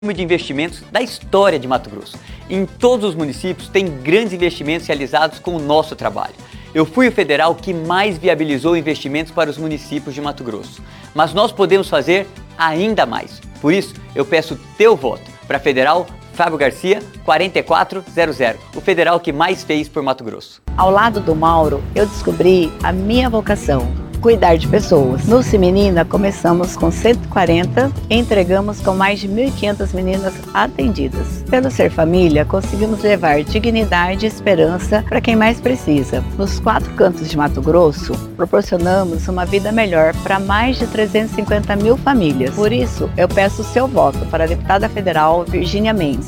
de investimentos da história de Mato Grosso. Em todos os municípios tem grandes investimentos realizados com o nosso trabalho. Eu fui o federal que mais viabilizou investimentos para os municípios de Mato Grosso. Mas nós podemos fazer ainda mais. Por isso, eu peço teu voto para federal Fábio Garcia 4400, o federal que mais fez por Mato Grosso. Ao lado do Mauro, eu descobri a minha vocação: cuidar de pessoas. No Cimenina, começamos com 140 e entregamos com mais de 1.500 meninas atendidas. Pelo Ser Família, conseguimos levar dignidade e esperança para quem mais precisa. Nos 4 cantos de Mato Grosso, proporcionamos uma vida melhor para mais de 350 mil famílias. Por isso, eu peço o seu voto para a deputada federal Virgínia Mendes.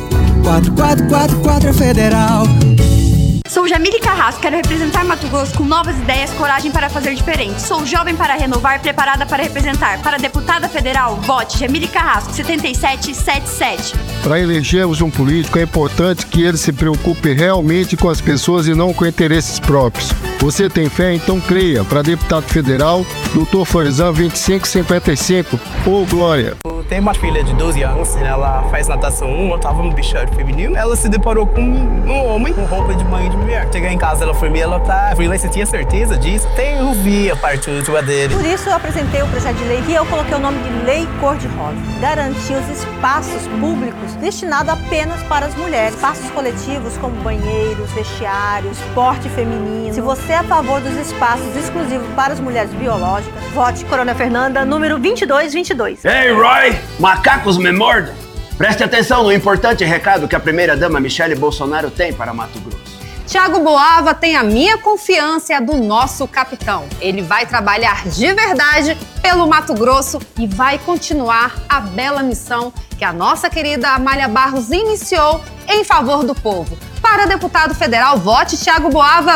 4444 federal. Sou Jamile Carrasco, quero representar Mato Grosso com novas ideias, coragem para fazer diferente. Sou jovem para renovar, preparada para representar. Para deputada federal, vote Jamile Carrasco 7777. Para elegermos um político, é importante que ele se preocupe realmente com as pessoas e não com interesses próprios. Você tem fé? Então creia. Para deputado federal, Dr. Forzan 2555. Ô, Glória! Tem uma filha de 12 anos, ela faz natação 1, eu tava no bichado feminino. Ela se deparou com um homem com roupa de mãe de mulher. Cheguei em casa, ela foi me ela falei, você tinha certeza disso? Eu vi a parte útil dele. Por isso eu apresentei o projeto de lei e eu coloquei o nome de Lei Cor-de-Rosa. Garantir os espaços públicos destinados apenas para as mulheres. Espaços coletivos como banheiros, vestiários, esporte feminino. Se você é a favor dos espaços exclusivos para as mulheres biológicas, vote Coronel Fernanda, número 2222. Ei, Roy! Macacos me mordam! Preste atenção no importante recado que a primeira-dama Michele Bolsonaro tem para Mato Grosso. Thiago Boava tem a minha confiança e a do nosso capitão. Ele vai trabalhar de verdade pelo Mato Grosso e vai continuar a bela missão que a nossa querida Amália Barros iniciou em favor do povo. Para deputado federal, vote Thiago Boava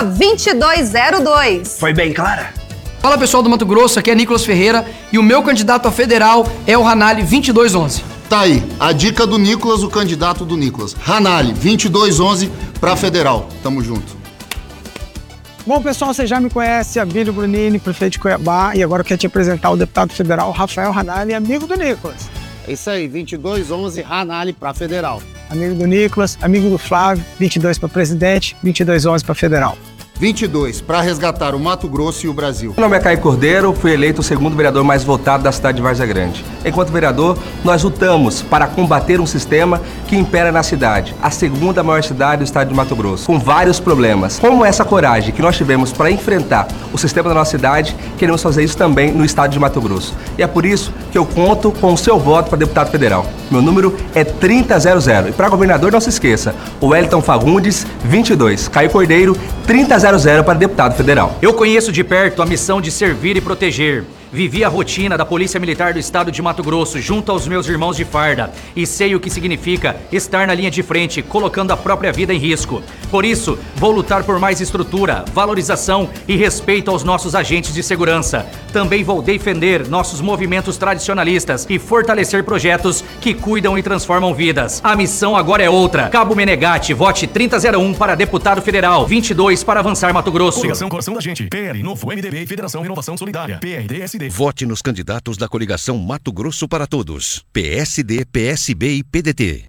2202. Foi bem clara? Fala pessoal do Mato Grosso, aqui é Nicolas Ferreira e o meu candidato a federal é o Ranali 2211. Tá aí, a dica do Nicolas, o candidato do Nicolas. Ranali 2211 para federal. Tamo junto. Bom, pessoal, você já me conhece, Abílio Brunini, prefeito de Cuiabá, e agora eu quero te apresentar o deputado federal Rafael Ranali, amigo do Nicolas. É isso aí, 2211 Ranali para federal. Amigo do Nicolas, amigo do Flávio, 22 para presidente, 2211 para federal. 22, para resgatar o Mato Grosso e o Brasil. Meu nome é Caio Cordeiro, fui eleito o segundo vereador mais votado da cidade de Várzea Grande. Enquanto vereador, nós lutamos para combater um sistema que impera na cidade, a segunda maior cidade do estado de Mato Grosso, com vários problemas. Como essa coragem que nós tivemos para enfrentar o sistema da nossa cidade, queremos fazer isso também no estado de Mato Grosso. E é por isso que eu conto com o seu voto para deputado federal. Meu número é 3000. E para governador, não se esqueça, o Wellington Fagundes, 22. Caio Cordeiro, 3000 para deputado federal. Eu conheço de perto a missão de servir e proteger. Vivi a rotina da Polícia Militar do Estado de Mato Grosso junto aos meus irmãos de farda e sei o que significa estar na linha de frente, colocando a própria vida em risco. Por isso, vou lutar por mais estrutura, valorização e respeito aos nossos agentes de segurança. Também vou defender nossos movimentos tradicionalistas e fortalecer projetos que cuidam e transformam vidas. A missão agora é outra. Cabo Menegatti, vote 3001 para deputado federal, 22 para avançar Mato Grosso. Coligação Coração da Gente, PL, Novo, MDB e Federação Renovação Solidária, PRD-SD. Vote nos candidatos da coligação Mato Grosso para Todos. PSD, PSB e PDT.